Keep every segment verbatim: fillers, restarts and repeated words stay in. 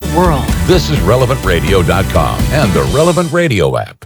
world. This is relevant radio dot com and the Relevant Radio app.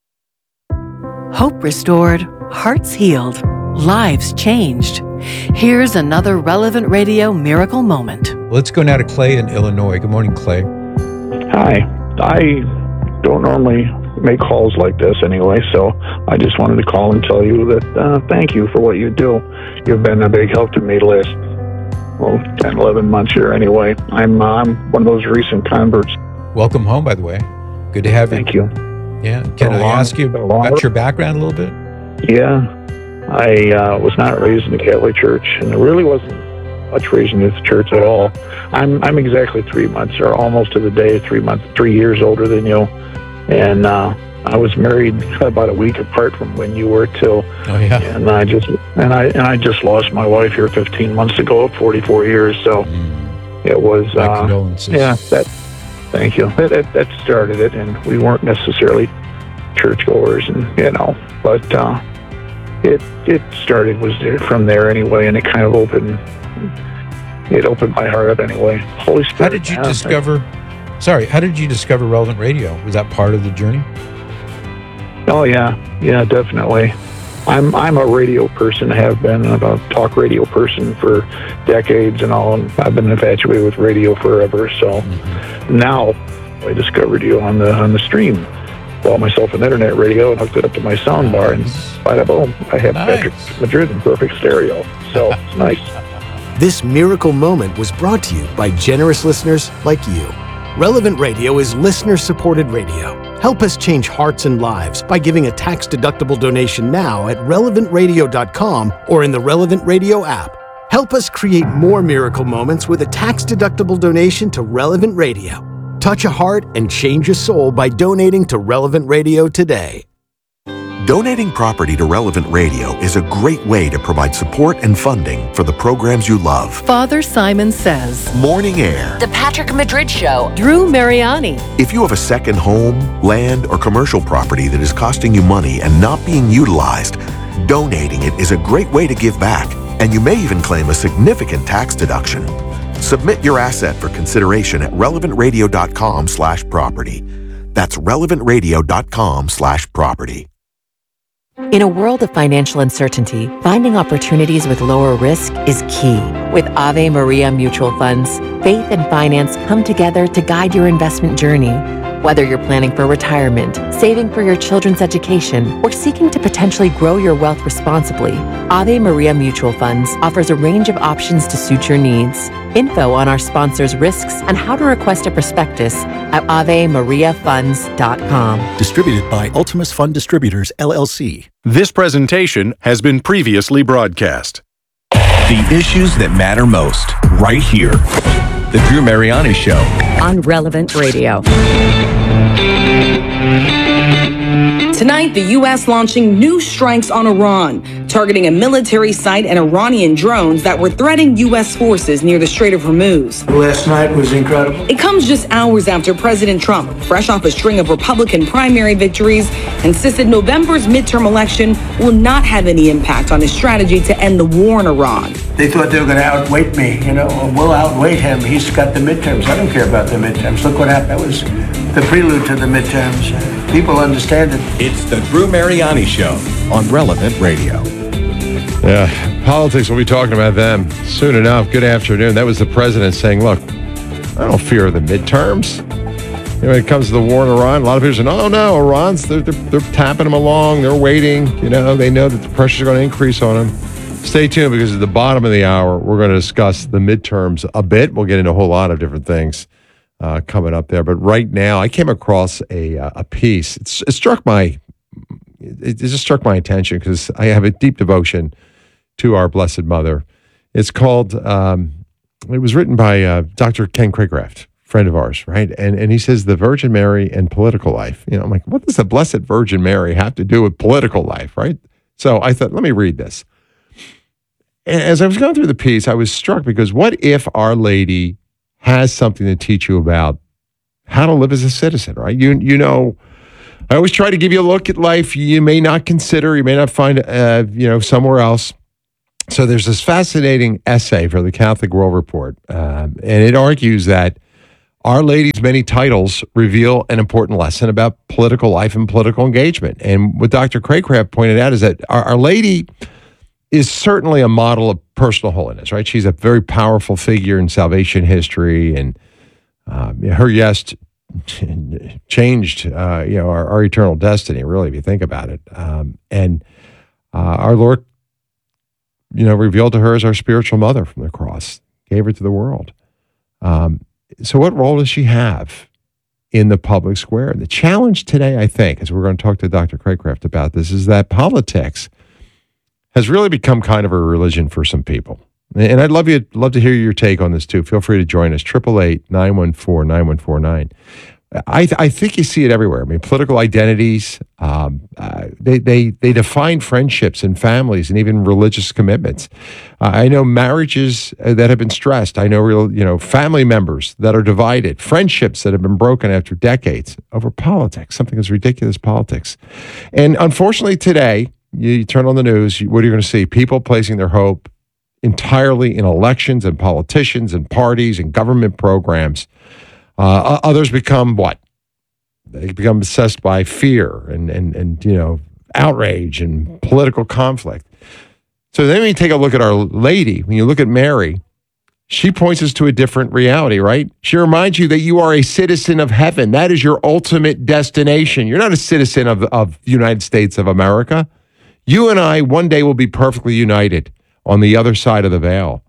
Hope restored, hearts healed, lives changed. Here's another Relevant Radio miracle moment. Let's go now to Clay in Illinois. Good morning, Clay. Hi. I don't normally make calls like this anyway, so I just wanted to call and tell you that uh, thank you for what you do. You've been a big help to me the last, well, ten, eleven months here anyway. I'm, uh, I'm one of those recent converts. Welcome home, by the way. Good to have you. Thank you. Yeah. Can I long, ask you about your background a little bit? Yeah. I uh, was not raised in the Catholic Church, and I really wasn't much raised in the church at all. I'm I'm exactly three months, or almost to the day, three months, three years older than you. And uh, I was married about a week apart from when you were too. Oh yeah. And I just and I and I just lost my wife here fifteen months ago at forty-four years. So mm. it was. My uh, condolences. Yeah. That. Thank you. That, that that started it, and we weren't necessarily churchgoers, and you know, but uh, it it started was there from there anyway, and it kind of opened it opened my heart up anyway. Holy Spirit. How did you discover? Sorry, how did you discover Relevant Radio? Was that part of the journey? Oh yeah, yeah, definitely. I'm I'm a radio person, have been a talk radio person for decades and all, and I've been infatuated with radio forever. So mm-hmm. now I discovered you on the on the stream. Bought myself an internet radio and hooked it up to my sound bar, and bada boom, I have nice. Patrick Madrid in perfect stereo. So it's nice. This miracle moment was brought to you by generous listeners like you. Relevant Radio is listener-supported radio. Help us change hearts and lives by giving a tax-deductible donation now at relevant radio dot com or in the Relevant Radio app. Help us create more miracle moments with a tax-deductible donation to Relevant Radio. Touch a heart and change a soul by donating to Relevant Radio today. Donating property to Relevant Radio is a great way to provide support and funding for the programs you love. Father Simon Says, Morning Air, The Patrick Madrid Show, Drew Mariani. If you have a second home, land, or commercial property that is costing you money and not being utilized, donating it is a great way to give back, and you may even claim a significant tax deduction. Submit your asset for consideration at relevant radio dot com slash property. That's relevant radio dot com slash property. In a world of financial uncertainty, finding opportunities with lower risk is key. With Ave Maria Mutual Funds, faith and finance come together to guide your investment journey. Whether you're planning for retirement, saving for your children's education, or seeking to potentially grow your wealth responsibly, Ave Maria Mutual Funds offers a range of options to suit your needs. Info on our sponsors' risks and how to request a prospectus at ave maria funds dot com. Distributed by Ultimus Fund Distributors, L L C. This presentation has been previously broadcast. The issues that matter most, right here. The Drew Mariani Show on Relevant Radio. Tonight, the U S launching new strikes on Iran, targeting a military site and Iranian drones that were threatening U S forces near the Strait of Hormuz. Last night was incredible. It comes just hours after President Trump, fresh off a string of Republican primary victories, insisted November's midterm election will not have any impact on his strategy to end the war in Iran. They thought they were going to outweight me, you know, we'll outweigh him. He's got the midterms. I don't care about the midterms. Look what happened. That was the prelude to the midterms. People understand it. It's the Drew Mariani Show on Relevant Radio. Yeah, politics, we'll be talking about them soon enough. Good afternoon. That was the president saying, look, I don't fear the midterms. You know, when it comes to the war in Iran, a lot of people say, oh, no, Iran's, they're, they're, they're tapping them along. They're waiting. You know, they know that the pressures are going to increase on them. Stay tuned because at the bottom of the hour, we're going to discuss the midterms a bit. We'll get into a whole lot of different things uh, coming up there. But right now, I came across a uh, a piece. It's, it struck my it just struck my attention because I have a deep devotion to our Blessed Mother. It's called. Um, it was written by uh, Doctor Ken Craycraft, friend of ours, right? And and he says the Virgin Mary and political life. You know, I'm like, what does the Blessed Virgin Mary have to do with political life, right? So I thought, let me read this. As I was going through the piece, I was struck because what if Our Lady has something to teach you about how to live as a citizen, right? You you know, I always try to give you a look at life you may not consider, you may not find, uh, you know, somewhere else. So there's this fascinating essay for the Catholic World Report, um, and it argues that Our Lady's many titles reveal an important lesson about political life and political engagement. And what Doctor Craycraft pointed out is that Our, Our Lady is certainly a model of personal holiness, right? She's a very powerful figure in salvation history, and um, her yes changed, uh, you know, our, our eternal destiny, really, if you think about it. Um, and uh, our Lord, you know, revealed to her as our spiritual mother from the cross, gave her to the world. Um, So what role does she have in the public square? The challenge today, I think, as we're going to talk to Doctor Craycraft about this, is that politics has really become kind of a religion for some people. And I'd love you love to hear your take on this too. Feel free to join us, eight eight eight, nine one four, nine one four nine. I, th- I think you see it everywhere. I mean, political identities, um, uh, they, they, they define friendships and families and even religious commitments. Uh, I know marriages that have been stressed. I know real, you know, family members that are divided, friendships that have been broken after decades over politics, something as ridiculous as politics. And unfortunately today, you, you turn on the news, you, what are you going to see? People placing their hope entirely in elections and politicians and parties and government programs. Uh, others become what? They become obsessed by fear and, and, and, you know, outrage and political conflict. So then when you take a look at Our Lady, when you look at Mary, she points us to a different reality, right? She reminds you that you are a citizen of heaven. That is your ultimate destination. You're not a citizen of, of the United States of America. You and I one day will be perfectly united on the other side of the veil.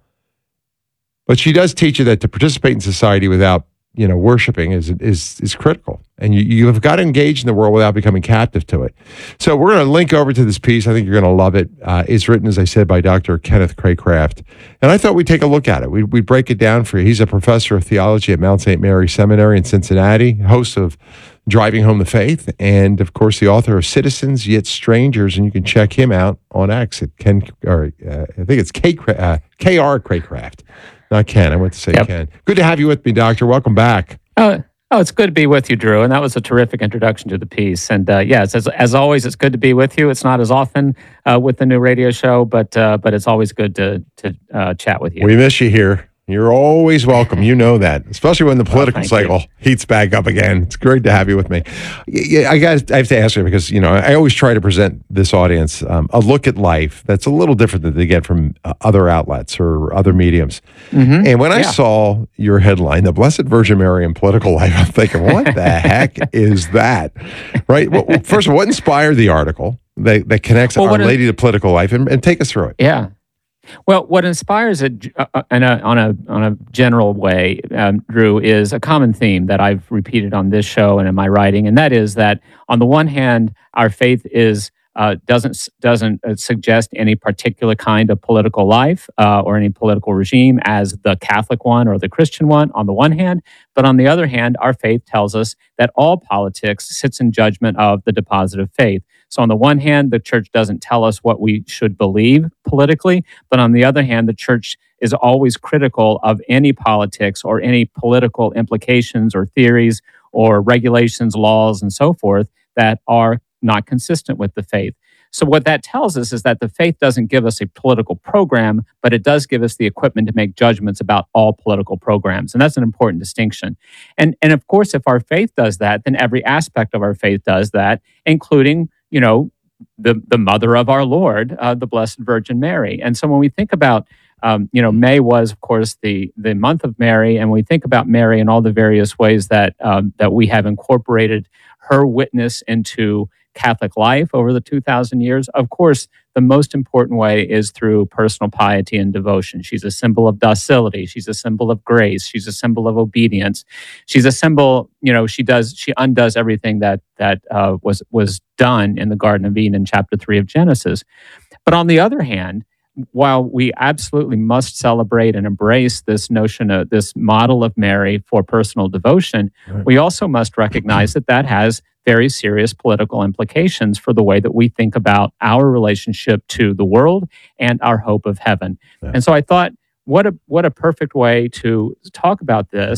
But she does teach you that to participate in society without you know, worshiping is is is critical. And you, you have got to engage in the world without becoming captive to it. So we're going to link over to this piece. I think you're going to love it. Uh, it's written, as I said, by Doctor Kenneth Craycraft. And I thought we'd take a look at it. We'd, we'd break it down for you. He's a professor of theology at Mount Saint Mary Seminary in Cincinnati, host of Driving Home the Faith, and, of course, the author of Citizens Yet Strangers. And you can check him out on X at Ken, or uh, I think it's K, uh, K R Craycraft. Not Ken. I went to say yep. Ken. Good to have you with me, Doctor. Welcome back. Oh, oh, it's good to be with you, Drew. And that was a terrific introduction to the piece. And uh, yes, as, as always, it's good to be with you. It's not as often uh, with the new radio show, but uh, but it's always good to to uh, chat with you. We miss you here. You're always welcome. You know that, especially when the political oh, cycle you. heats back up again. It's great to have you with me. Yeah, I got. I have to ask you because you know I always try to present this audience um, a look at life that's a little different than they get from uh, other outlets or other mediums. Mm-hmm. And when I yeah. saw your headline, "The Blessed Virgin Mary in Political Life," I'm thinking, what the heck is that? Right. Well, first of all, what inspired the article that that connects well, Our Lady to political life, and, and take us through it? Yeah. Well, what inspires it uh, in a, on a on a general way, um, Drew, is a common theme that I've repeated on this show and in my writing, and that is that on the one hand, our faith is uh, doesn't doesn't suggest any particular kind of political life uh, or any political regime as the Catholic one or the Christian one. On the one hand, but on the other hand, our faith tells us that all politics sits in judgment of the deposit of faith. So on the one hand, the church doesn't tell us what we should believe politically, but on the other hand, the church is always critical of any politics or any political implications or theories or regulations, laws, and so forth that are not consistent with the faith. So what that tells us is that the faith doesn't give us a political program, but it does give us the equipment to make judgments about all political programs. And that's an important distinction. And, and of course, if our faith does that, then every aspect of our faith does that, including you know, the the mother of our Lord, uh, the Blessed Virgin Mary. And so when we think about, um, you know, May was, of course, the the month of Mary, and we think about Mary and all the various ways that um, that we have incorporated her witness into Catholic life over the two thousand years. Of course, the most important way is through personal piety and devotion. She's a symbol of docility. She's a symbol of grace. She's a symbol of obedience. She's a symbol, you know, she does, she undoes everything that that uh, was was done in the Garden of Eden in chapter three of Genesis. But on the other hand, while we absolutely must celebrate and embrace this notion of this model of Mary for personal devotion, right. we also must recognize that that has very serious political implications for the way that we think about our relationship to the world and our hope of heaven. Yeah. And so I thought, what a what a perfect way to talk about this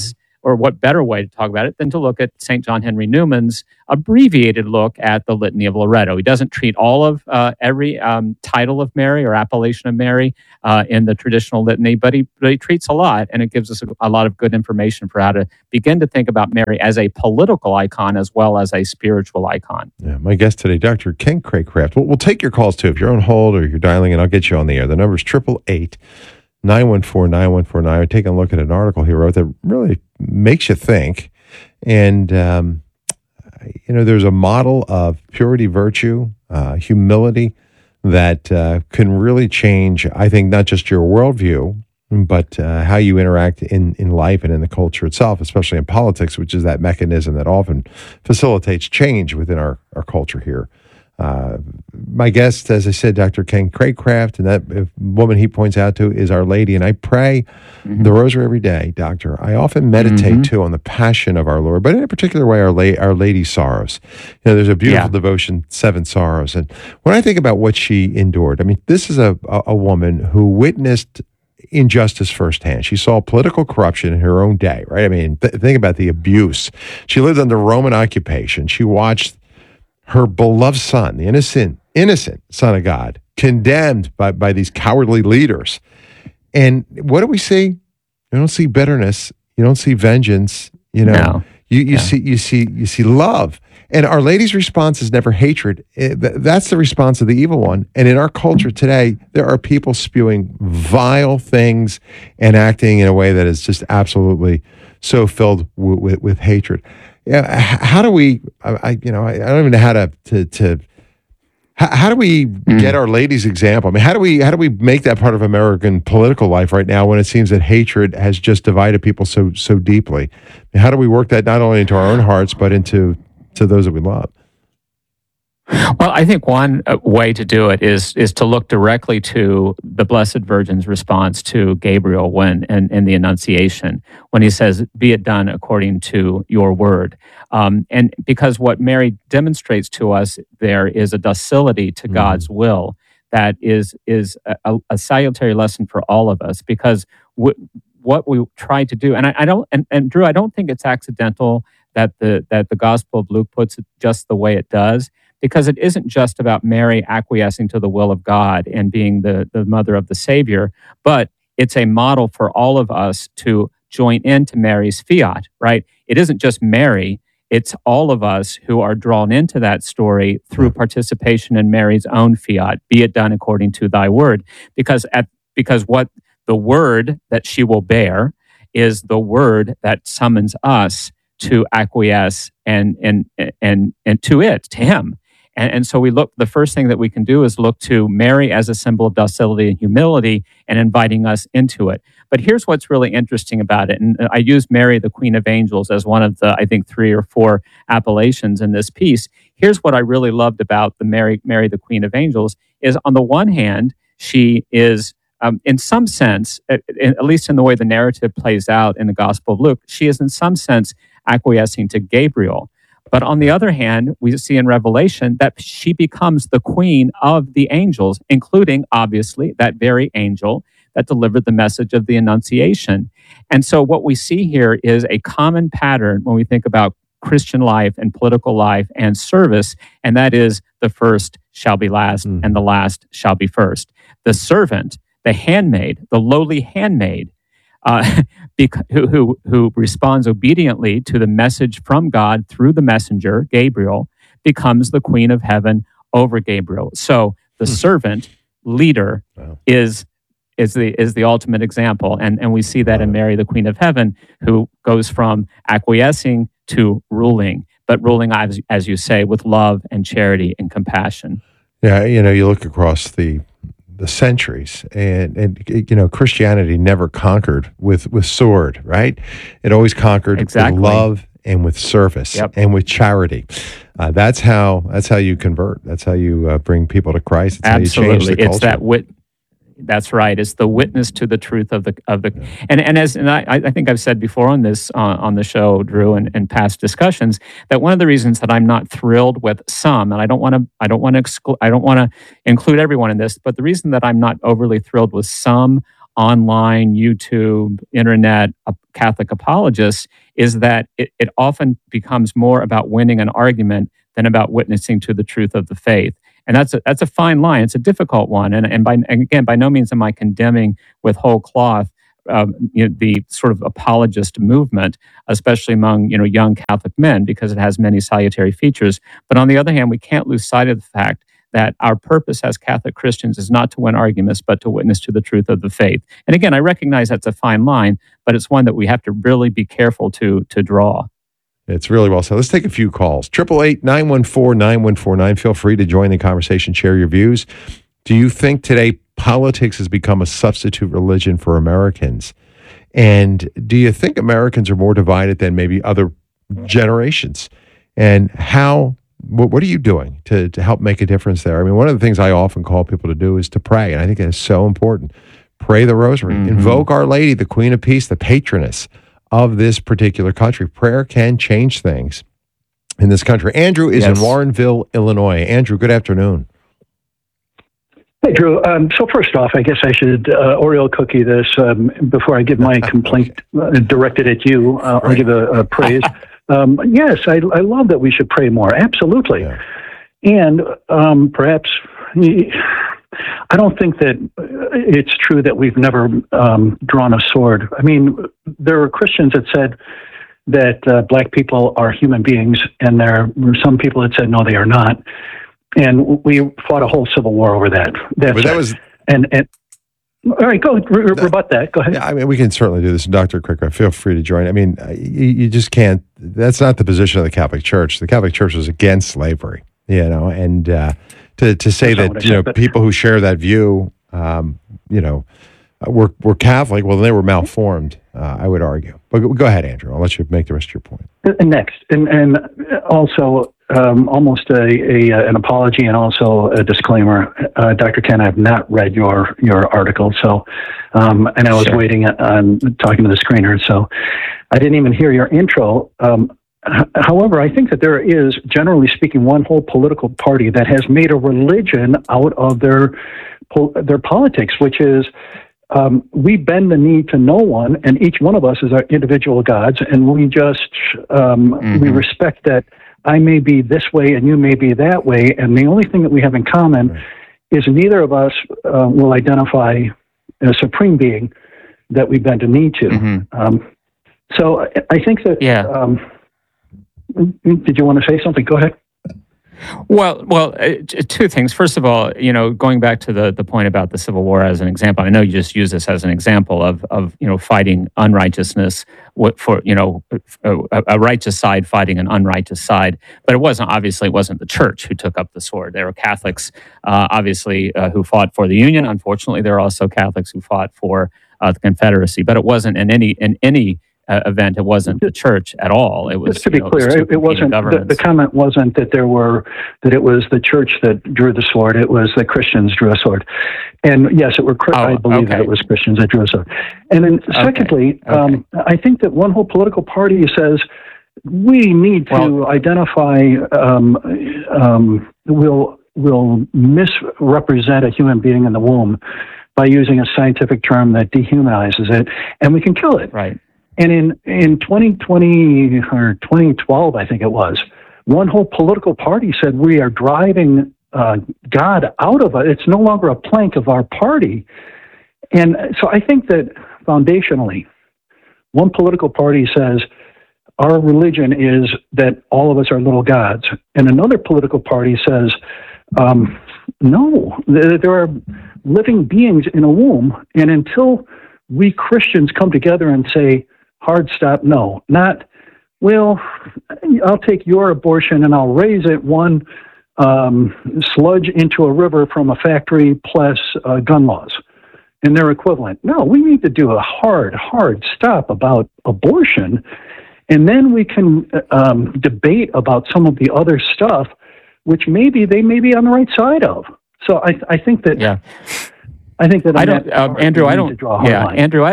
or what better way to talk about it than to look at Saint John Henry Newman's abbreviated look at the Litany of Loretto. He doesn't treat all of uh, every um, title of Mary or appellation of Mary uh, in the traditional litany, but he, but he treats a lot, and it gives us a, a lot of good information for how to begin to think about Mary as a political icon as well as a spiritual icon. Yeah, my guest today, Doctor Ken Cracraft. We'll, we'll take your calls too. If you're on hold or you're dialing in, I'll get you on the air. The number is eight eight eight, nine one four, nine one four nine. I'm taking a look at an article he wrote that really makes you think. And, um, you know, there's a model of purity, virtue, uh, humility that uh, can really change, I think, not just your worldview, but uh, how you interact in, in life and in the culture itself, especially in politics, which is that mechanism that often facilitates change within our, our culture here. Uh, my guest, as I said, Doctor Ken Cracraft, and that woman he points out to is Our Lady. And I pray mm-hmm. the rosary every day, Doctor. I often meditate, mm-hmm. too, on the passion of our Lord, but in a particular way, Our, La- our Lady's sorrows. You know, there's a beautiful yeah. devotion, Seven Sorrows. And when I think about what she endured, I mean, this is a, a, a woman who witnessed injustice firsthand. She saw political corruption in her own day, right? I mean, th- think about the abuse. She lived under Roman occupation. She watched her beloved son, the innocent, innocent son of God, condemned by, by these cowardly leaders. And what do we see? You don't see bitterness. You don't see vengeance. You know, no. you, you yeah. see, you see, you see love. And Our Lady's response is never hatred. It, th- that's the response of the evil one. And in our culture today, there are people spewing vile things and acting in a way that is just absolutely so filled w- with, with hatred. Yeah, how do we? I, you know, I, I don't even know how to to. to how, how do we mm. get Our Lady's example? I mean, how do we how do we make that part of American political life right now when it seems that hatred has just divided people so so deeply? How do we work that not only into our own hearts but into to those that we love? Well, I think one way to do it is is to look directly to the Blessed Virgin's response to Gabriel when in, in the Annunciation, when he says, "Be it done according to your word." Um, and because what Mary demonstrates to us there is a docility to mm. God's will that is is a, a salutary lesson for all of us. Because w- what we try to do, and I, I don't, and, and Drew, I don't think it's accidental that the that the Gospel of Luke puts it just the way it does. Because it isn't just about Mary acquiescing to the will of God and being the, the mother of the Savior, but it's a model for all of us to join into Mary's fiat, right? It isn't just Mary, it's all of us who are drawn into that story through participation in Mary's own fiat, be it done according to thy word. Because at because what the word that she will bear is the word that summons us to acquiesce and and and and to it, to him. And, and so we look, the first thing that we can do is look to Mary as a symbol of docility and humility and inviting us into it. But here's what's really interesting about it. And I use Mary, the Queen of Angels, as one of the, I think, three or four appellations in this piece. Here's what I really loved about the Mary, Mary, the Queen of Angels, is on the one hand, she is, um, in some sense, at, at least in the way the narrative plays out in the Gospel of Luke, she is in some sense acquiescing to Gabriel. But on the other hand, we see in Revelation that she becomes the queen of the angels, including, obviously, that very angel that delivered the message of the Annunciation. And so what we see here is a common pattern when we think about Christian life and political life and service, and that is the first shall be last mm. and the last shall be first. The servant, the handmaid, the lowly handmaid, Uh, who, who who responds obediently to the message from God through the messenger, Gabriel, becomes the queen of heaven over Gabriel. So the hmm. servant leader wow. is is the is the ultimate example. And, and we see that wow. in Mary, the Queen of Heaven, who goes from acquiescing to ruling, but ruling, as, as you say, with love and charity and compassion. Yeah, you know, you look across the the centuries, and and you know, Christianity never conquered with with sword, right? It always conquered exactly. with love and with service yep. and with charity. Uh, that's how that's how you convert. That's how you uh, bring people to Christ. It's Absolutely, how you change the it's culture. that wit. That's right. It's the witness to the truth of the of the yeah. and and as and I, I think I've said before on this uh, on the show, Drew, and in past discussions, that one of the reasons that I'm not thrilled with some, and I don't want to I don't want to exclude I don't want to include everyone in this, but the reason that I'm not overly thrilled with some online, YouTube, internet uh, Catholic apologists is that it, it often becomes more about winning an argument than about witnessing to the truth of the faith. And that's a, that's a fine line. It's a difficult one. And, and, by, and again, by no means am I condemning with whole cloth um, you know, the sort of apologist movement, especially among you know young Catholic men, because it has many salutary features. But on the other hand, we can't lose sight of the fact that our purpose as Catholic Christians is not to win arguments, but to witness to the truth of the faith. And again, I recognize that's a fine line, but it's one that we have to really be careful to to draw. It's really well said. Let's take a few calls. eight eight eight, nine one four, nine one four nine. Feel free to join the conversation, share your views. Do you think today politics has become a substitute religion for Americans? And do you think Americans are more divided than maybe other generations? And how, what, what are you doing to, to help make a difference there? I mean, one of the things I often call people to do is to pray. And I think that is so important. Pray the rosary. Mm-hmm. Invoke Our Lady, the Queen of Peace, the patroness of this particular country. Prayer can change things in this country. Andrew is yes. in Warrenville, Illinois. Andrew, good afternoon. Hey, Drew. Um, so first off, I guess I should uh, Oreo cookie this um, before I give my complaint uh, directed at you. Uh, I'll give a, a praise. Um, yes, I, I love that we should pray more. Absolutely. Yeah. And um, perhaps, I don't think that it's true that we've never um, drawn a sword. I mean, there were Christians that said that uh, black people are human beings, and there were some people that said, no, they are not. And we fought a whole civil war over that. That's but that was and and all right, go re- rebut that. Go ahead. Yeah, I mean, we can certainly do this. Doctor Cricker, feel free to join. I mean, you, you just can't. That's not the position of the Catholic Church. The Catholic Church is against slavery, you know, and uh, to to say that you know said, people who share that view, um, you know, were were Catholic. Well, they were malformed. Uh, I would argue. But go, go ahead, Andrew. I'll let you make the rest of your point. And next, and and also. Um, almost a, a an apology and also a disclaimer. Uh, Doctor Ken, I have not read your your article, so um, and I was sure. waiting on talking to the screener, so I didn't even hear your intro. Um, h- however, I think that there is, generally speaking, one whole political party that has made a religion out of their po- their politics, which is um, we bend the knee to no one, and each one of us is our individual gods, and we just um, mm-hmm. we respect that. I may be this way and you may be that way, and the only thing that we have in common right. is neither of us uh, will identify a supreme being that we bend a knee to. Mm-hmm. Um, so I, I think that. Yeah. Um, did you want to say something? Go ahead. Well, well, uh, two things. First of all, you know, going back to the, the point about the Civil War as an example, I know you just use this as an example of, of you know, fighting unrighteousness for, you know, a, a righteous side fighting an unrighteous side. But it wasn't, obviously, it wasn't the church who took up the sword. There were Catholics, uh, obviously, uh, who fought for the Union. Unfortunately, there are also Catholics who fought for uh, the Confederacy. But it wasn't in any in any Uh, event. It wasn't the church at all. It was. Just to be you know, clear, it, it wasn't. The, the comment wasn't that there were that it was the church that drew the sword. It was the Christians drew a sword, and yes, it were. Oh, I believe okay. that it was Christians that drew a sword. And then, secondly, okay. Okay. Um, I think that one whole political party says we need to well, identify. Um, um, will will misrepresent a human being in the womb by using a scientific term that dehumanizes it, and we can kill it. Right. And in, in twenty twenty or twenty twelve, I think it was, one whole political party said we are driving uh, God out of it. It's no longer a plank of our party. And so I think that foundationally, one political party says our religion is that all of us are little gods. And another political party says, um, no, there are living beings in a womb. And until we Christians come together and say, hard stop, no. Not, well, I'll take your abortion and I'll raise it one um, sludge into a river from a factory plus uh, gun laws. And they're equivalent. No, we need to do a hard, hard stop about abortion. And then we can um, debate about some of the other stuff, which maybe they may be on the right side of. So I, I think that... Yeah. I think that... I don't... Uh, Andrew, I don't... Yeah, Andrew, I...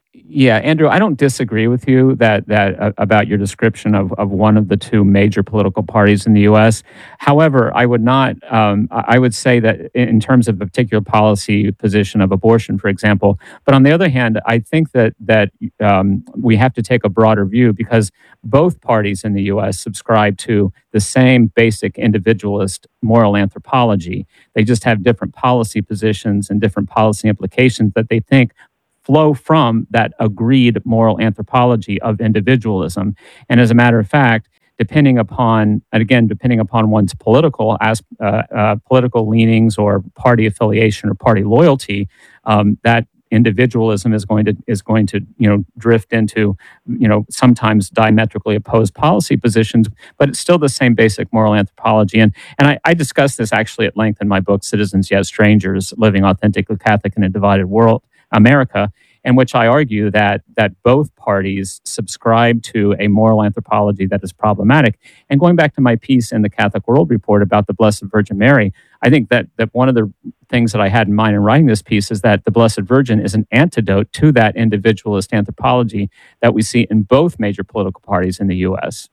Yeah, Andrew, I don't disagree with you that that uh, about your description of, of one of the two major political parties in the U S. However, I would not. Um, I would say that in terms of a particular policy position of abortion, for example. But on the other hand, I think that that um, we have to take a broader view because both parties in the U S subscribe to the same basic individualist moral anthropology. They just have different policy positions and different policy implications that they think flow from that agreed moral anthropology of individualism. And as a matter of fact, depending upon, and again, depending upon one's political as, uh, uh, political leanings or party affiliation or party loyalty, um, that individualism is going to is going to you know drift into you know sometimes diametrically opposed policy positions, but it's still the same basic moral anthropology. And and I, I discuss this actually at length in my book, Citizens Yet Strangers: Living Authentically Catholic in a Divided World, America, in which I argue that that both parties subscribe to a moral anthropology that is problematic. And going back to my piece in the Catholic World Report about the Blessed Virgin Mary, I think that that one of the things that I had in mind in writing this piece is that the Blessed Virgin is an antidote to that individualist anthropology that we see in both major political parties in the U S.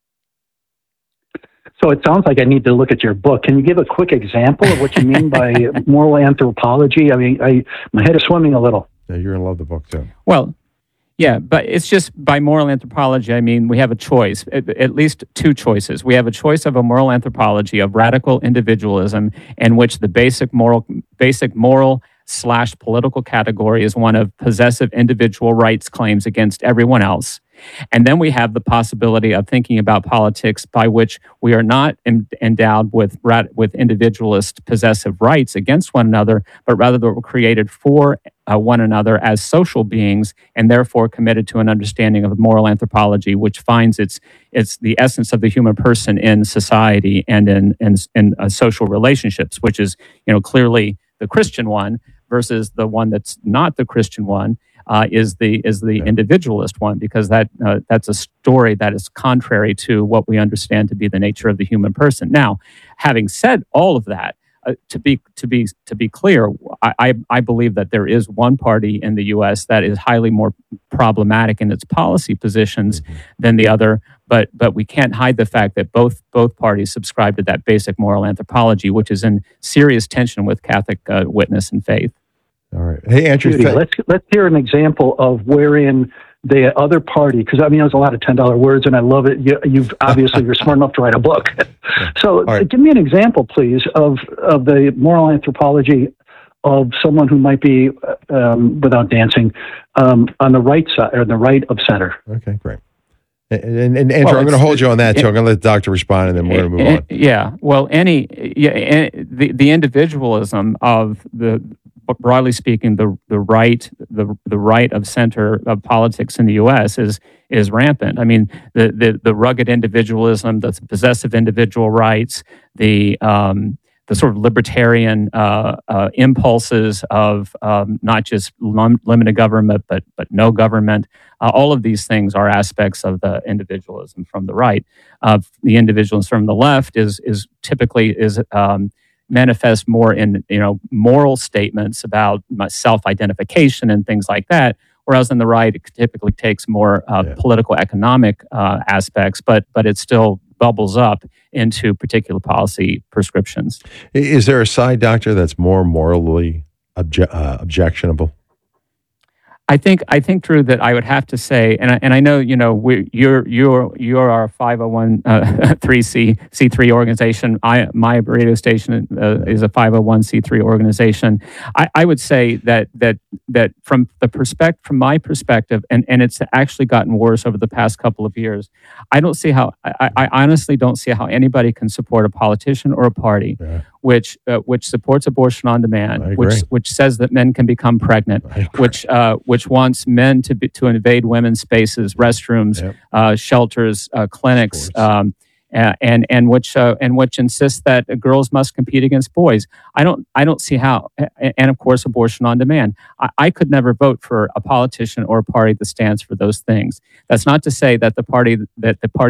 So it sounds like I need to look at your book. Can you give a quick example of what you mean by moral anthropology? I mean, I my head is swimming a little. Yeah, you're going to love the book, too. Well, yeah, but it's just by moral anthropology, I mean, we have a choice, at, at least two choices. We have a choice of a moral anthropology of radical individualism in which the basic moral, basic moral slash political category is one of possessive individual rights claims against everyone else. And then we have the possibility of thinking about politics by which we are not em- endowed with with individualist possessive rights against one another, but rather that we're created for uh, one another as social beings, and therefore committed to an understanding of moral anthropology, which finds its its the essence of the human person in society and in in, in uh, social relationships, which is you know clearly the Christian one versus the one that's not the Christian one. Uh, is the is the individualist one, because that uh, that's a story that is contrary to what we understand to be the nature of the human person. Now, having said all of that, uh, to be to be to be clear, I, I I believe that there is one party in the U S that is highly more problematic in its policy positions mm-hmm. than the other. But but we can't hide the fact that both both parties subscribe to that basic moral anthropology, which is in serious tension with Catholic uh, witness and faith. All right. Hey, Andrew. Judy, let's let's hear an example of wherein the other party, because I mean, there's a lot of ten dollar words, and I love it. You, you've obviously you're smart enough to write a book. So, right. Give me an example, please, of of the moral anthropology of someone who might be, um, without dancing, um, on the right side or the right of center. Okay, great. And, and, and Andrew, well, I'm going to hold you on that too. I'm going to let the doctor respond, and then we're going to move on. Yeah. Well, any yeah, the the individualism of the. Broadly speaking, the the right the the right of center of politics in the U S is is rampant. I mean, the the, the rugged individualism, the possessive individual rights, the um, the sort of libertarian uh, uh, impulses of um, not just lim- limited government, but but no government. Uh, all of these things are aspects of the individualism from the right. Uh, the individualism from the left is is typically is. Um, manifest more in you know moral statements about self-identification and things like that, whereas on the right it typically takes more uh, yeah. political economic uh, aspects, but but it still bubbles up into particular policy prescriptions. Is there a side, doctor, that's more morally obje- uh, objectionable? I think I think Drew that I would have to say, and I, and I know you know we you're you're you're our five oh one c three organization. I my radio station uh, is a five oh one c three organization. I, I would say that that that from the perspective from my perspective, and, and it's actually gotten worse over the past couple of years. I don't see how I, I honestly don't see how anybody can support a politician or a party yeah. which uh, which supports abortion on demand, which which says that men can become pregnant, which uh, which wants men to be, to invade women's spaces, restrooms, yep. uh, shelters, uh, clinics, um, and and which uh, and which insists that girls must compete against boys. I don't I don't see how. And of course, abortion on demand. I, I could never vote for a politician or a party that stands for those things. That's not to say that the party that the party that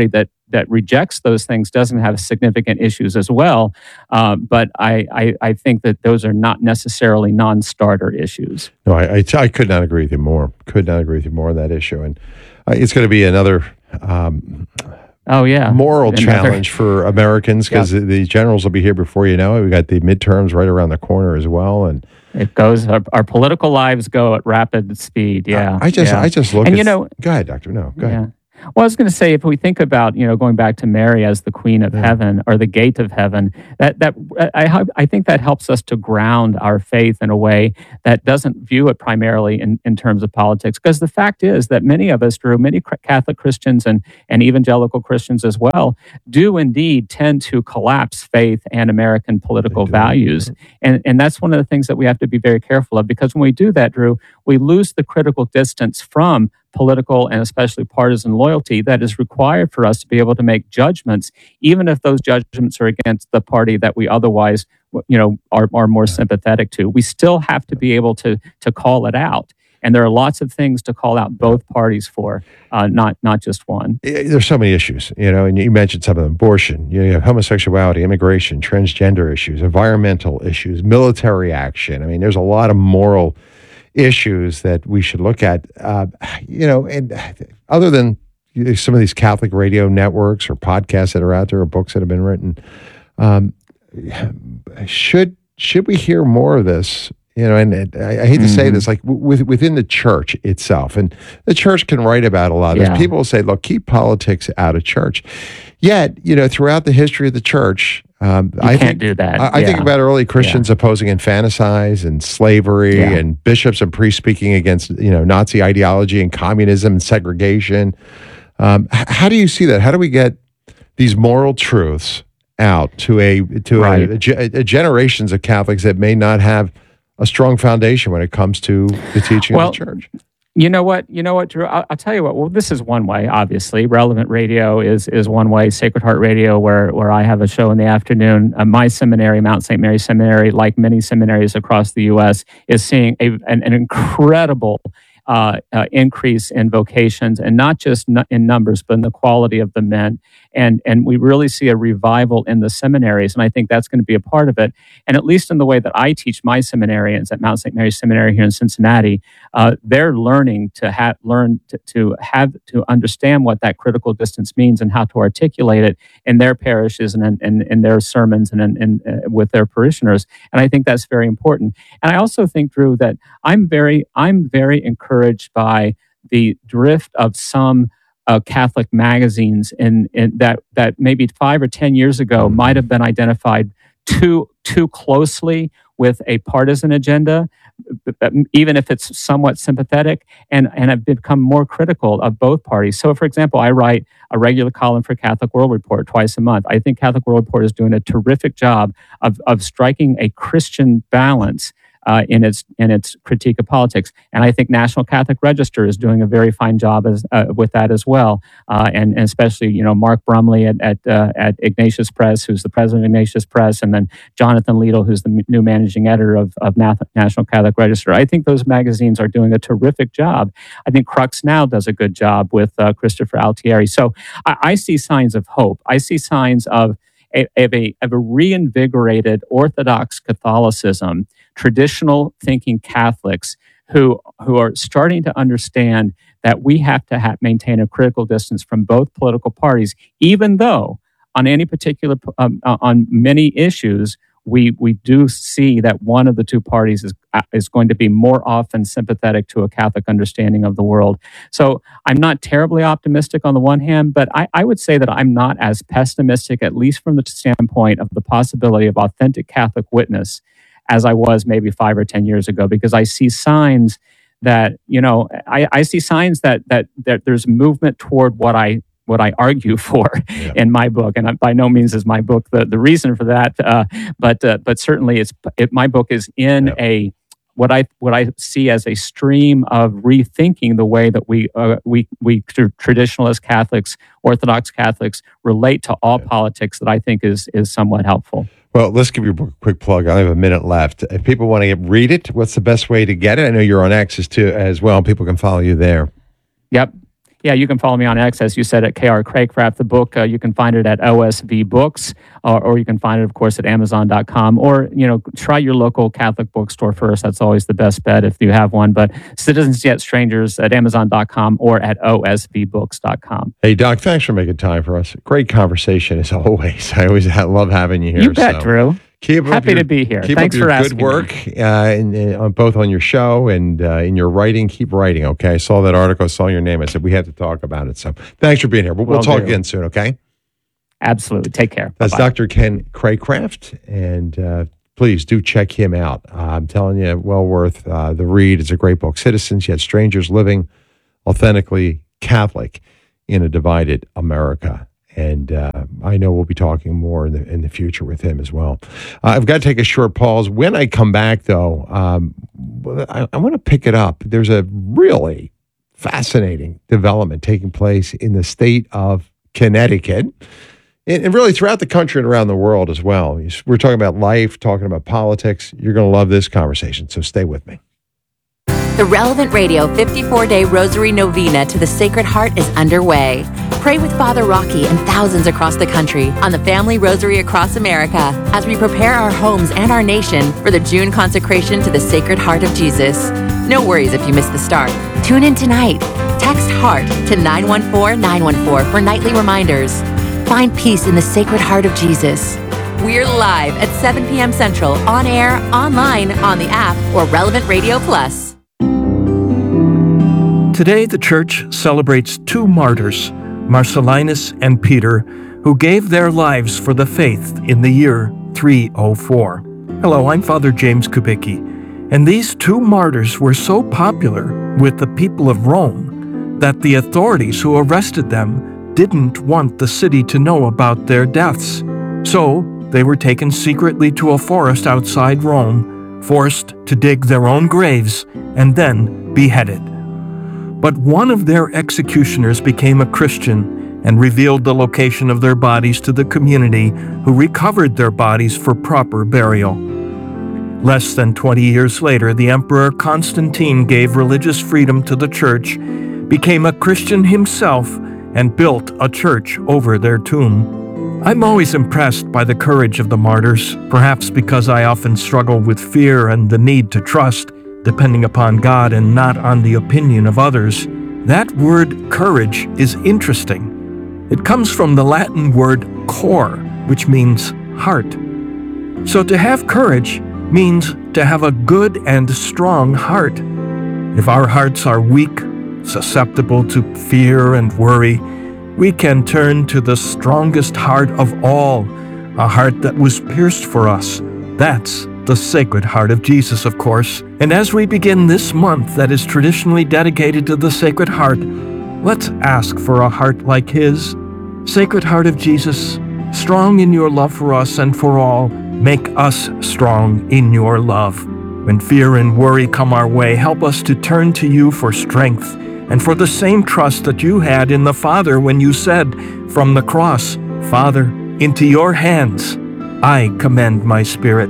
that rejects those things doesn't have significant issues as well. Uh, but I, I I think that those are not necessarily non-starter issues. No, I, I I could not agree with you more. Could not agree with you more on that issue, and uh, it's going to be another. Um, Oh yeah, moral Another, challenge for Americans because yep. the generals will be here before you know it. We got the midterms right around the corner as well, and it goes. Our, our political lives go at rapid speed. Yeah, I just, yeah. I just look. And at, you know, go ahead, Doctor. No, go yeah. ahead. Well, I was going to say, if we think about, you know, going back to Mary as the Queen of Yeah. Heaven or the Gate of Heaven, that that I I think that helps us to ground our faith in a way that doesn't view it primarily in, in terms of politics. Because the fact is that many of us, Drew, many Catholic Christians and and evangelical Christians as well, do indeed tend to collapse faith and American political values, and and that's one of the things that we have to be very careful of. Because when we do that, Drew, we lose the critical distance from political and especially partisan loyalty that is required for us to be able to make judgments, even if those judgments are against the party that we otherwise, you know, are, are more sympathetic to. We still have to be able to to call it out. And there are lots of things to call out both parties for, uh, not not just one. There's so many issues, you know, and you mentioned some of them: abortion, you have homosexuality, immigration, transgender issues, environmental issues, military action. I mean, there's a lot of moral issues that we should look at, uh, you know, and other than some of these Catholic radio networks or podcasts that are out there or books that have been written, um, should should we hear more of this? You know, and, and I, I hate to mm-hmm. say this, like with, within the church itself, and the church can write about a lot of this. Yeah. People will say, look, keep politics out of church. Yet, you know, throughout the history of the church, um, you I can't think, do that. I, I yeah. think about early Christians yeah. opposing infanticide and slavery, yeah. and bishops and priests speaking against, you know, Nazi ideology and communism and segregation. Um, h- how do you see that? How do we get these moral truths out to a to right. a, a, a generations of Catholics that may not have a strong foundation when it comes to the teaching well, of the church? You know what? You know what, Drew? I'll, I'll tell you what. Well, this is one way. Obviously, Relevant Radio is is one way. Sacred Heart Radio, where where I have a show in the afternoon. Uh, my seminary, Mount Saint Mary Seminary, like many seminaries across the U S, is seeing a an, an incredible uh, uh, increase in vocations, and not just n- in numbers, but in the quality of the men. And and we really see a revival in the seminaries, and I think that's going to be a part of it. And at least in the way that I teach my seminarians at Mount Saint Mary Seminary here in Cincinnati, uh, they're learning to have learn to, to have to understand what that critical distance means and how to articulate it in their parishes and in, in, in their sermons and in, in, uh, with their parishioners. And I think that's very important. And I also think, Drew, that I'm very I'm very encouraged by the drift of some Uh, Catholic magazines in, in that that maybe five or ten years ago might have been identified too too closely with a partisan agenda, even if it's somewhat sympathetic, and and have become more critical of both parties. So, for example, I write a regular column for Catholic World Report twice a month. I think Catholic World Report is doing a terrific job of of striking a Christian balance Uh, in its in its critique of politics, and I think National Catholic Register is doing a very fine job as, uh, with that as well, uh, and, and especially you know Mark Brumley at at, uh, at Ignatius Press, who's the president of Ignatius Press, and then Jonathan Liedl, who's the new managing editor of of National Catholic Register. I think those magazines are doing a terrific job. I think Crux Now does a good job with uh, Christopher Altieri. So I, I see signs of hope. I see signs of a, of a of a reinvigorated Orthodox Catholicism, traditional thinking Catholics who who are starting to understand that we have to ha- maintain a critical distance from both political parties, even though on any particular um, on many issues we we do see that one of the two parties is is going to be more often sympathetic to a Catholic understanding of the world. So I'm not terribly optimistic on the one hand, but I, I would say that I'm not as pessimistic, at least from the standpoint of the possibility of authentic Catholic witness, as I was maybe five or ten years ago, because I see signs that, you know, I, I see signs that that that there's movement toward what I what I argue for yeah. in my book, and by no means is my book the, the reason for that, uh, but uh, but certainly it's it, my book is in yeah. a what I what I see as a stream of rethinking the way that we uh, we we traditionalist Catholics, Orthodox Catholics relate to all yeah. politics that I think is is somewhat helpful. Well, let's give you a quick plug. I have a minute left. If people want to get, read it, what's the best way to get it? I know you're on X too as well. People can follow you there. Yep. Yeah, you can follow me on X, as you said, at K R Craycraft. The book, uh, you can find it at O S V Books, or, or you can find it, of course, at Amazon dot com. Or, you know, try your local Catholic bookstore first. That's always the best bet if you have one. But Citizens Yet Strangers at Amazon dot com or at O S V books dot com. Hey, Doc, thanks for making time for us. Great conversation as always. I always love having you here. You bet, so. Drew. Keep Happy your, to be here. Keep Thanks up your for good asking work, uh, in, in, on both on your show and uh, in your writing. Keep writing, okay? I saw that article, I saw your name. I said, we had to talk about it. So thanks for being here. We'll, we'll talk do. again soon, okay? Absolutely. Take care. That's Bye-bye. Doctor Ken Craycraft, and uh, please do check him out. Uh, I'm telling you, well worth uh, the read. It's a great book. Citizens Yet Strangers, Living Authentically Catholic in a Divided America. And uh, I know we'll be talking more in the in the future with him as well. Uh, I've got to take a short pause. When I come back, though, um, I, I want to pick it up. There's a really fascinating development taking place in the state of Connecticut, and, and really throughout the country and around the world as well. We're talking about life, talking about politics. You're going to love this conversation, so stay with me. The Relevant Radio fifty-four day Rosary Novena to the Sacred Heart is underway. Pray with Father Rocky and thousands across the country on the Family Rosary Across America as we prepare our homes and our nation for the June consecration to the Sacred Heart of Jesus. No worries if you miss the start. Tune in tonight. Text HEART to nine one four nine one four for nightly reminders. Find peace in the Sacred Heart of Jesus. We're live at seven p.m. Central, on air, online, on the app, or Relevant Radio Plus. Today, the Church celebrates two martyrs, Marcellinus and Peter, who gave their lives for the faith in the year three oh four. Hello, I'm Father James Kubicki, and these two martyrs were so popular with the people of Rome that the authorities who arrested them didn't want the city to know about their deaths. So, they were taken secretly to a forest outside Rome, forced to dig their own graves, and then beheaded. But one of their executioners became a Christian and revealed the location of their bodies to the community, who recovered their bodies for proper burial. Less than twenty years later, the Emperor Constantine gave religious freedom to the Church, became a Christian himself, and built a church over their tomb. I'm always impressed by the courage of the martyrs, perhaps because I often struggle with fear and the need to trust, depending upon God and not on the opinion of others. That word courage is interesting. It comes from the Latin word cor, which means heart. So to have courage means to have a good and strong heart. If our hearts are weak, susceptible to fear and worry, we can turn to the strongest heart of all, a heart that was pierced for us. That's the Sacred Heart of Jesus, of course. And as we begin this month that is traditionally dedicated to the Sacred Heart, let's ask for a heart like His. Sacred Heart of Jesus, strong in your love for us and for all, make us strong in your love. When fear and worry come our way, help us to turn to you for strength and for the same trust that you had in the Father when you said from the cross, Father, into your hands I commend my spirit.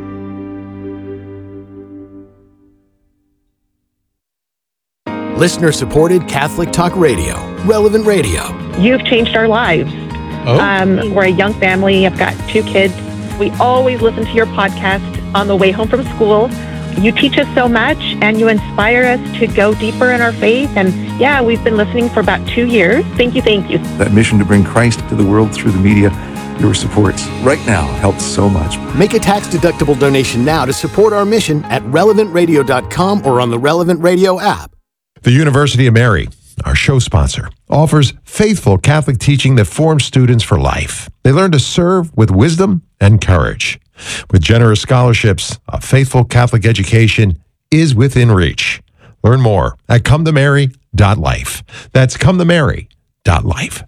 Listener-supported Catholic Talk Radio, Relevant Radio. You've changed our lives. Oh. Um, we're a young family. I've got two kids. We always listen to your podcast on the way home from school. You teach us so much, and you inspire us to go deeper in our faith. And yeah, we've been listening for about two years. Thank you, thank you. That mission to bring Christ to the world through the media, your support right now helps so much. Make a tax-deductible donation now to support our mission at relevant radio dot com or on the Relevant Radio app. The University of Mary, our show sponsor, offers faithful Catholic teaching that forms students for life. They learn to serve with wisdom and courage. With generous scholarships, a faithful Catholic education is within reach. Learn more at come to mary dot life. That's come to mary dot life.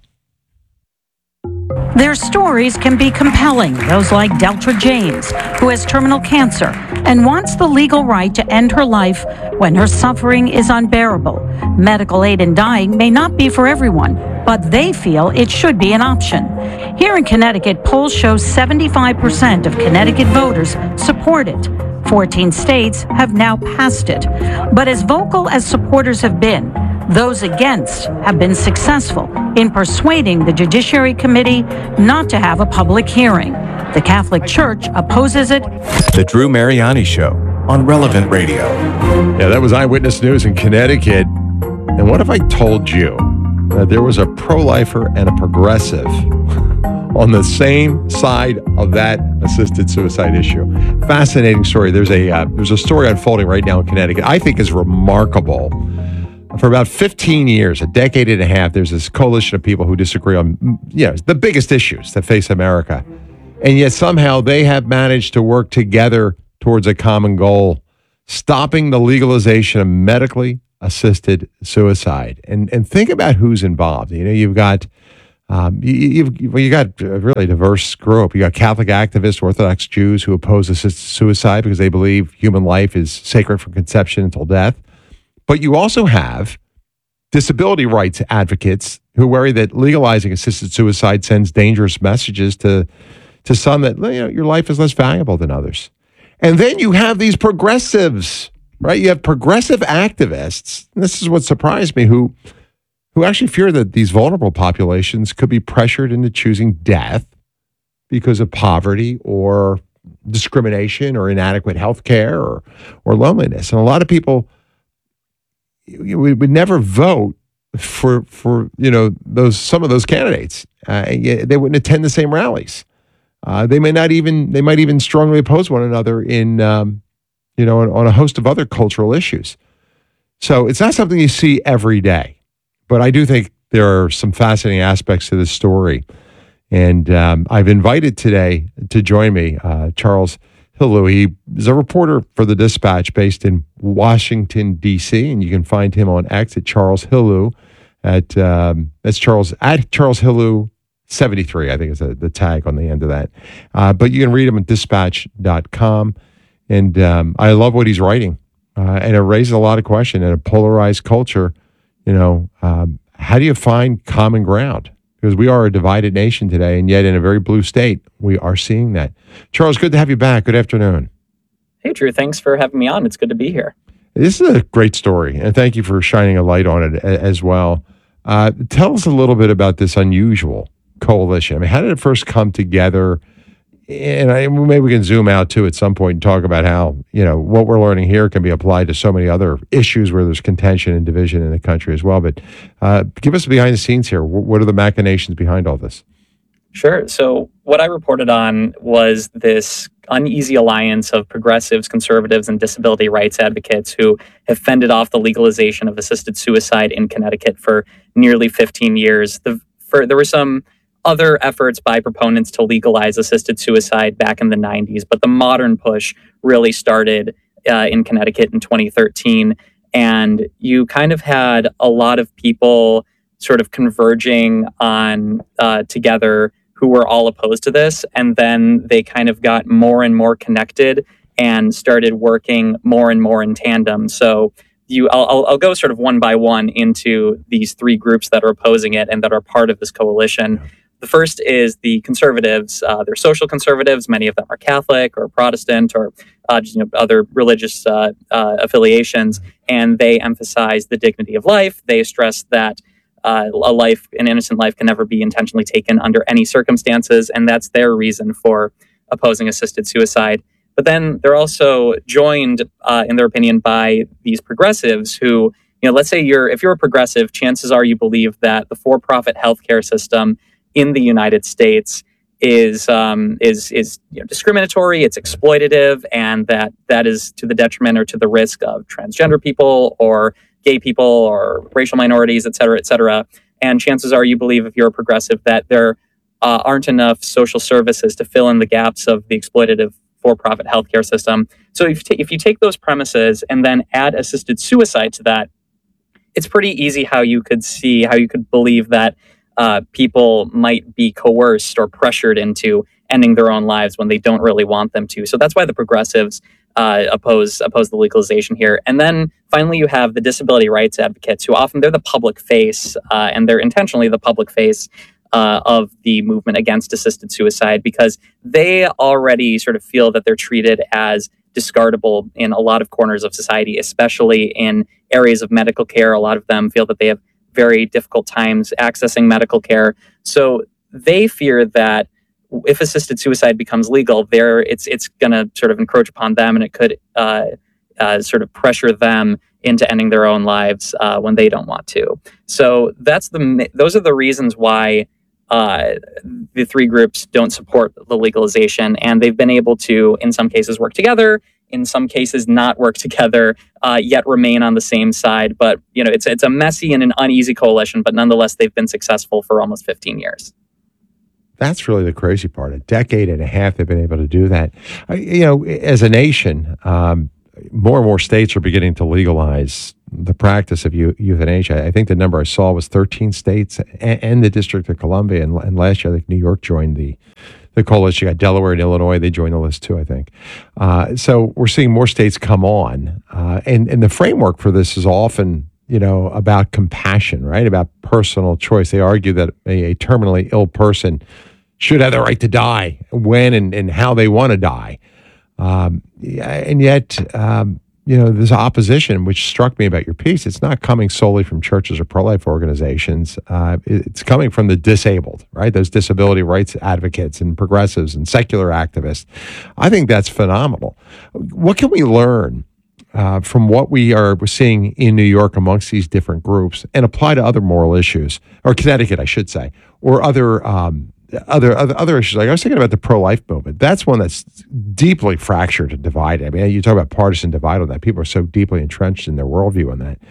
Their stories can be compelling, those like Deltra James, who has terminal cancer and wants the legal right to end her life when her suffering is unbearable. Medical aid in dying may not be for everyone, but they feel it should be an option. Here in Connecticut, polls show seventy-five percent of Connecticut voters support it. fourteen states have now passed it. But as vocal as supporters have been, Those against have been successful in persuading the Judiciary Committee not to have a public hearing. The Catholic Church opposes it. The Drew Mariani Show on Relevant Radio. Yeah, that was Eyewitness News in Connecticut. And what if I told you that there was a pro-lifer and a progressive on the same side of that assisted suicide issue? Fascinating story. There's a uh, there's a story unfolding right now in Connecticut I think is remarkable. For about fifteen years, a decade and a half, there's this coalition of people who disagree on, you know, the biggest issues that face America. And yet somehow they have managed to work together towards a common goal, stopping the legalization of medically assisted suicide. And and think about who's involved. You know, you've got um, you, you've well, you got a really diverse group. You got Catholic activists, Orthodox Jews who oppose assisted suicide because they believe human life is sacred from conception until death. But you also have disability rights advocates who worry that legalizing assisted suicide sends dangerous messages to to some that, you know, your life is less valuable than others. And then you have these progressives, right? You have progressive activists. And this is what surprised me, who who actually fear that these vulnerable populations could be pressured into choosing death because of poverty or discrimination or inadequate health care or, or loneliness. And a lot of people we would never vote for, for you know, those some of those candidates. Uh, they wouldn't attend the same rallies. Uh, they may not even, they might even strongly oppose one another in, um, you know, on, on a host of other cultural issues. So it's not something you see every day. But I do think there are some fascinating aspects to this story. And um, I've invited today to join me uh, Charles Helou. He is a reporter for the Dispatch based in Washington, D C, and you can find him on X at Charles Helou. At um, that's Charles at Charles Helou seventy-three, I think is the, the tag on the end of that. Uh, but you can read him at dispatch dot com, and um, I love what he's writing, uh, and it raises a lot of questions in a polarized culture. You know, um, how do you find common ground? Because we are a divided nation today, and yet in a very blue state, we are seeing that. Charles, good to have you back. Good afternoon. Hey, Drew. Thanks for having me on. It's good to be here. This is a great story, and thank you for shining a light on it as well. Uh, tell us a little bit about this unusual coalition. I mean, how did it first come together? And I, maybe we can zoom out too at some point and talk about how, you know, what we're learning here can be applied to so many other issues where there's contention and division in the country as well. But uh, give us behind the scenes here. What are the machinations behind all this? Sure. So what I reported on was this uneasy alliance of progressives, conservatives, and disability rights advocates who have fended off the legalization of assisted suicide in Connecticut for nearly fifteen years. The, for, there were some other efforts by proponents to legalize assisted suicide back in the nineties, but the modern push really started uh, in Connecticut in twenty thirteen. And you kind of had a lot of people sort of converging on uh, together who were all opposed to this. And then they kind of got more and more connected and started working more and more in tandem. So you, I'll, I'll go sort of one by one into these three groups that are opposing it and that are part of this coalition. The first is the conservatives. Uh, they're social conservatives. Many of them are Catholic or Protestant or uh, just, you know, other religious uh, uh, affiliations, and they emphasize the dignity of life. They stress that uh, a life, an innocent life, can never be intentionally taken under any circumstances, and that's their reason for opposing assisted suicide. But then they're also joined, uh, in their opinion, by these progressives who, you know, let's say you're if you're a progressive, chances are you believe that the for-profit healthcare system in the United States is um, is is you know, discriminatory, it's exploitative, and that that is to the detriment or to the risk of transgender people or gay people or racial minorities, et cetera, et cetera. And chances are you believe, if you're a progressive, that there uh, aren't enough social services to fill in the gaps of the exploitative for-profit healthcare system. So if, t- if you take those premises and then add assisted suicide to that, it's pretty easy how you could see, how you could believe that Uh, people might be coerced or pressured into ending their own lives when they don't really want them to. So that's why the progressives uh, oppose oppose the legalization here. And then finally, you have the disability rights advocates, who often they're the public face, uh, and they're intentionally the public face uh, of the movement against assisted suicide, because they already sort of feel that they're treated as discardable in a lot of corners of society, especially in areas of medical care. A lot of them feel that they have very difficult times accessing medical care. So they fear that if assisted suicide becomes legal, there it's it's going to sort of encroach upon them, and it could uh, uh, sort of pressure them into ending their own lives uh, when they don't want to. So that's the those are the reasons why uh, the three groups don't support the legalization, and they've been able to, in some cases, work together, in some cases, not work together, uh, yet remain on the same side. But you know, it's it's a messy and an uneasy coalition, but nonetheless, they've been successful for almost fifteen years. That's really the crazy part. A decade and a half they've been able to do that. I, you know, as a nation, um, more and more states are beginning to legalize the practice of eu- euthanasia. I think the number I saw was thirteen states and, and the District of Columbia. And, and last year, I think New York joined the, the coalition. You got Delaware and Illinois. They joined the list too, I think. Uh, so we're seeing more states come on. Uh, and, and the framework for this is often, you know, about compassion, right? About personal choice. They argue that a, a terminally ill person should have the right to die when and, and how they want to die. Um, and yet, um, you know, there's opposition, which struck me about your piece. It's not coming solely from churches or pro-life organizations. Uh, it's coming from the disabled, right? Those disability rights advocates and progressives and secular activists. I think that's phenomenal. What can we learn uh, from what we are seeing in New York amongst these different groups and apply to other moral issues, or Connecticut, I should say, or other um, Other, other other issues? Like I was thinking about the pro-life movement. That's one that's deeply fractured and divided. I mean, you talk about partisan divide on that. People are so deeply entrenched in their worldview on that.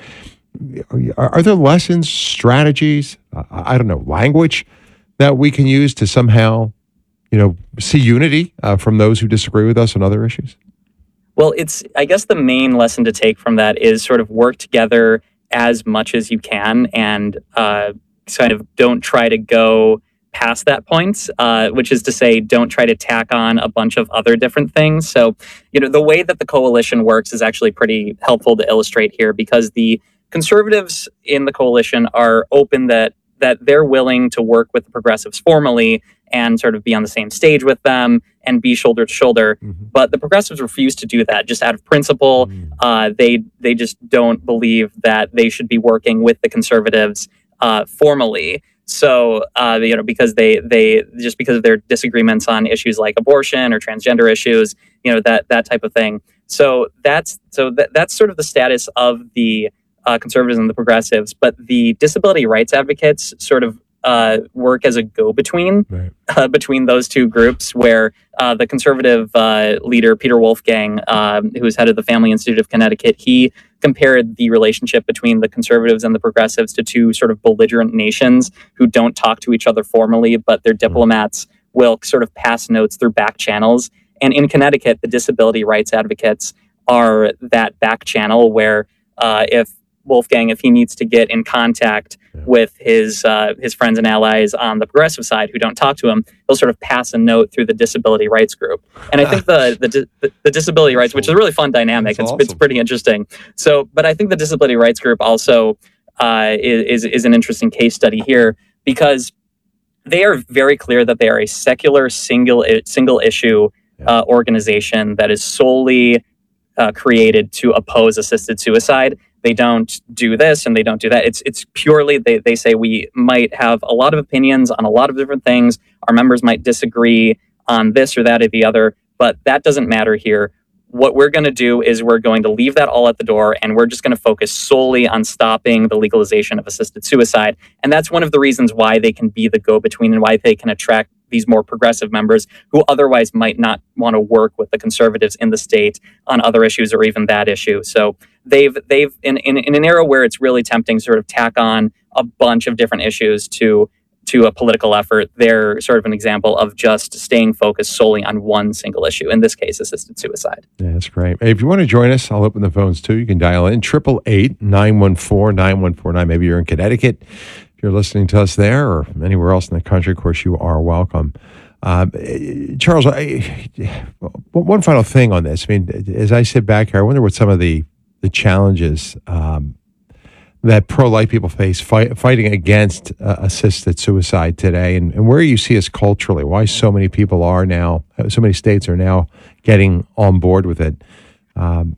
Are, are there lessons, strategies, uh, I don't know, language that we can use to somehow, you know, see unity uh, from those who disagree with us on other issues? Well, it's, I guess the main lesson to take from that is sort of work together as much as you can, and uh, kind of don't try to go past that point, uh, which is to say, don't try to tack on a bunch of other different things. So, you know, the way that the coalition works is actually pretty helpful to illustrate here, because the conservatives in the coalition are open that that they're willing to work with the progressives formally and sort of be on the same stage with them and be shoulder to shoulder. Mm-hmm. But the progressives refuse to do that just out of principle. Mm-hmm. Uh, they they just don't believe that they should be working with the conservatives uh, formally. So, uh, you know, because they they just because of their disagreements on issues like abortion or transgender issues, you know, that that type of thing. So that's so that, that's sort of the status of the uh, conservatives and the progressives. But the disability rights advocates sort of uh, work as a go-between right. uh, between those two groups, where uh, the conservative uh, leader, Peter Wolfgang, um, who is head of the Family Institute of Connecticut, he compared the relationship between the conservatives and the progressives to two sort of belligerent nations who don't talk to each other formally, but their diplomats will sort of pass notes through back channels. And in Connecticut, the disability rights advocates are that back channel where uh, if Wolfgang, if he needs to get in contact yeah. with his uh, his friends and allies on the progressive side who don't talk to him, he'll sort of pass a note through the disability rights group. And I think the the, the, the disability rights, which is a really fun dynamic, it's, awesome. it's pretty interesting. So, but I think the disability rights group also uh, is, is an interesting case study here, because they are very clear that they are a secular single single issue uh, organization that is solely uh, created to oppose assisted suicide. They don't do this and they don't do that. It's it's purely, they, they say we might have a lot of opinions on a lot of different things. Our members might disagree on this or that or the other, but that doesn't matter here. What we're going to do is we're going to leave that all at the door, and we're just going to focus solely on stopping the legalization of assisted suicide. And that's one of the reasons why they can be the go-between and why they can attract these more progressive members who otherwise might not want to work with the conservatives in the state on other issues or even that issue. So they've they've in, in, in an era where it's really tempting to sort of tack on a bunch of different issues to to a political effort, they're sort of an example of just staying focused solely on one single issue, in this case, assisted suicide. Yeah, that's great. Hey, if you want to join us, I'll open the phones too. You can dial in, eight eight eight, nine one four, nine one four nine. Maybe you're in Connecticut. If you're listening to us there or anywhere else in the country, of course, you are welcome. Uh, Charles, I, one final thing on this. I mean, as I sit back here, I wonder what some of the, the challenges um, that pro-life people face fight, fighting against uh, assisted suicide today, and, and where you see us culturally, why so many people are now, so many states are now getting on board with it. Um,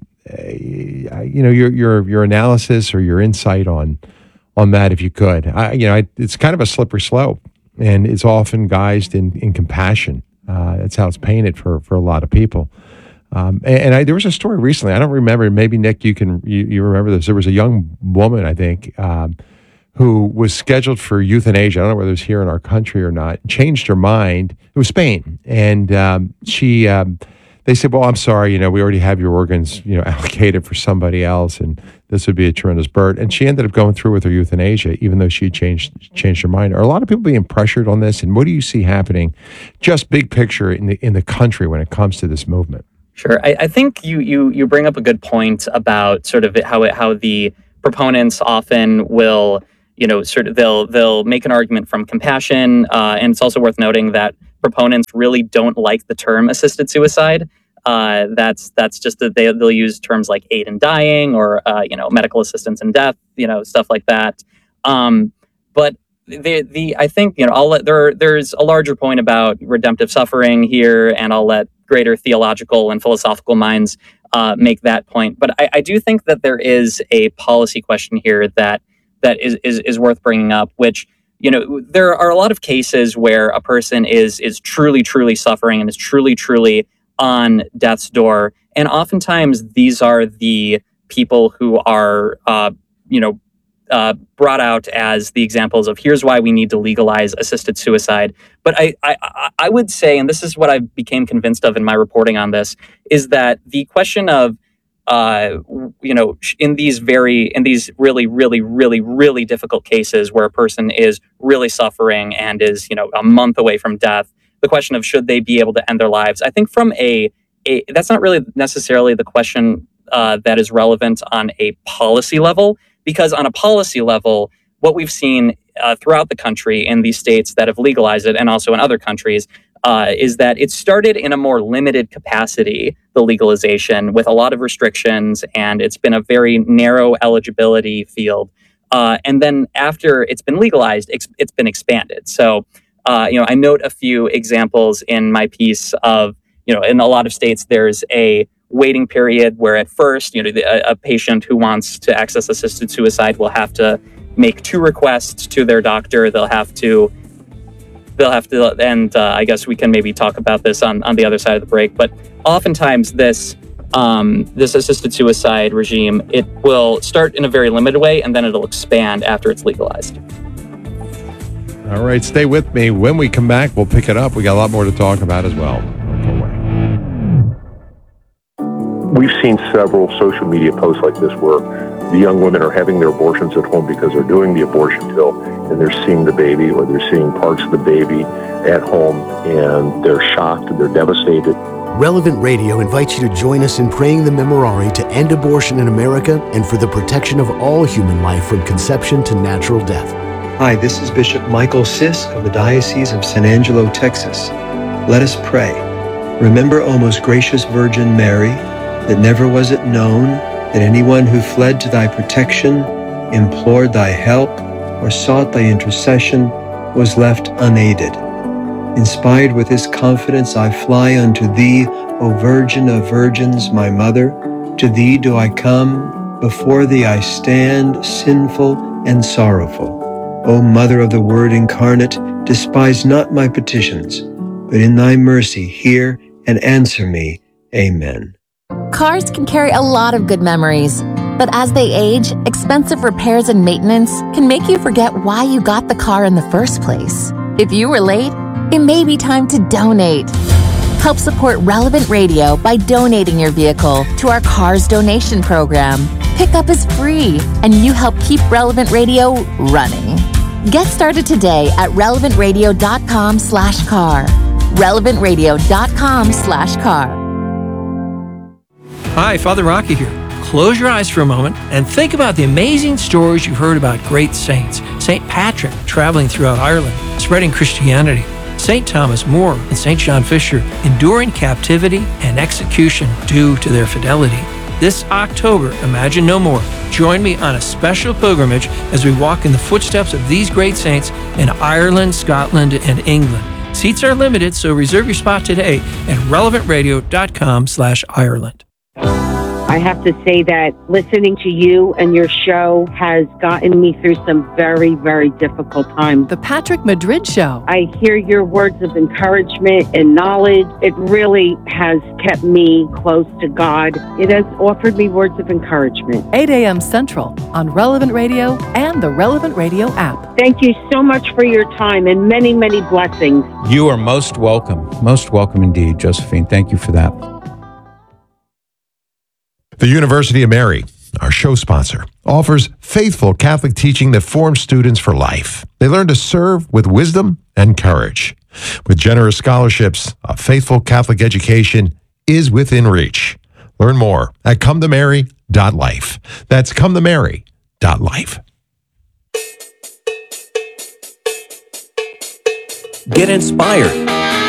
you know, your your your analysis or your insight on on that, if you could. I, you know, I, it's kind of a slippery slope, and it's often guised in in compassion. Uh, that's how it's painted for for a lot of people. Um, and and I, there was a story recently. I don't remember. Maybe Nick, you can you, you remember this. There was a young woman, I think, um, who was scheduled for euthanasia. I don't know whether it was here in our country or not. Changed her mind. It was Spain, and um, she. Um, They said, well, I'm sorry, you know, we already have your organs, you know, allocated for somebody else, and this would be a tremendous burden. And she ended up going through with her euthanasia, even though she had changed changed her mind. Are a lot of people being pressured on this? And what do you see happening, just big picture in the in the country when it comes to this movement? Sure. I, I think you you you bring up a good point about sort of how it, how the proponents often will, you know, sort of they'll they'll make an argument from compassion, uh, and it's also worth noting that proponents really don't like the term assisted suicide. Uh, that's that's just that they they'll use terms like aid in dying or uh, you know medical assistance in death, you know stuff like that. Um, but the the I think you know I'll let there there's a larger point about redemptive suffering here, and I'll let greater theological and philosophical minds uh, make that point. But I, I do think that there is a policy question here that that is is, is worth bringing up, which. You know, there are a lot of cases where a person is is truly, truly suffering and is truly, truly on death's door. And oftentimes these are the people who are, uh, you know, uh, brought out as the examples of here's why we need to legalize assisted suicide. But I, I, I would say, and this is what I became convinced of in my reporting on this, is that the question of Uh, you know, in these very, in these really, really, really, really difficult cases where a person is really suffering and is, you know, a month away from death, the question of should they be able to end their lives, I think from a, a that's not really necessarily the question uh, that is relevant on a policy level, because on a policy level, what we've seen uh, throughout the country in these states that have legalized it and also in other countries Uh, is that it started in a more limited capacity, the legalization, with a lot of restrictions, and it's been a very narrow eligibility field. Uh, and then after it's been legalized, it's, it's been expanded. So, uh, you know, I note a few examples in my piece of, you know, in a lot of states, there's a waiting period where at first, you know, the, a, a patient who wants to access assisted suicide will have to make two requests to their doctor. They'll have to They'll have to, and uh, I guess we can maybe talk about this on, on the other side of the break, but oftentimes this um, this assisted suicide regime, it will start in a very limited way, and then it'll expand after it's legalized. All right, stay with me. When we come back, we'll pick it up. We got a lot more to talk about as well. We've seen several social media posts like this where the young women are having their abortions at home because they're doing the abortion pill and they're seeing the baby or they're seeing parts of the baby at home and they're shocked and they're devastated. Relevant Radio invites you to join us in praying the Memorare to end abortion in America and for the protection of all human life from conception to natural death. Hi, this is Bishop Michael Sisk of the Diocese of San Angelo, Texas. Let us pray. Remember, O most gracious Virgin Mary, that never was it known that anyone who fled to thy protection, implored thy help, or sought thy intercession was left unaided. Inspired with this confidence, I fly unto thee, O Virgin of Virgins, my Mother. To thee do I come, before thee I stand, sinful and sorrowful. O Mother of the Word incarnate, despise not my petitions, but in thy mercy hear and answer me. Amen. Cars can carry a lot of good memories, but as they age, expensive repairs and maintenance can make you forget why you got the car in the first place. If you were late, it may be time to donate. Help support Relevant Radio by donating your vehicle to our Cars Donation Program. Pickup is free, and you help keep Relevant Radio running. Get started today at relevant radio dot com slash car. relevant radio dot com slash car. Hi, Father Rocky here. Close your eyes for a moment and think about the amazing stories you've heard about great saints. Saint Patrick traveling throughout Ireland, spreading Christianity. Saint Thomas More and Saint John Fisher enduring captivity and execution due to their fidelity. This October, Imagine No More. Join me on a special pilgrimage as we walk in the footsteps of these great saints in Ireland, Scotland, and England. Seats are limited, so reserve your spot today at relevant radio dot com slash Ireland. I have to say that listening to you and your show has gotten me through some very, very difficult times. The Patrick Madrid Show. I hear your words of encouragement and knowledge. It really has kept me close to God. It has offered me words of encouragement. eight a.m. Central on Relevant Radio and the Relevant Radio app. Thank you so much for your time and many, many blessings. You are most welcome. Most welcome indeed, Josephine. Thank you for that. The University of Mary, our show sponsor, offers faithful Catholic teaching that forms students for life. They learn to serve with wisdom and courage. With generous scholarships, a faithful Catholic education is within reach. Learn more at come to mary dot life. That's come to mary dot life. Get inspired.